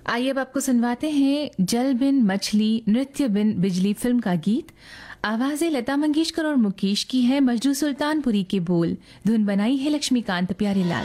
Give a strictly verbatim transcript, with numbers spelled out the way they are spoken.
आइए अब आपको सुनवाते हैं जल बिन मछली नृत्य बिन बिजली फिल्म का गीत। आवाजें लता मंगेशकर और मुकेश की है, मजरू सुल्तानपुरी के बोल, धुन बनाई है लक्ष्मीकांत प्यारेलाल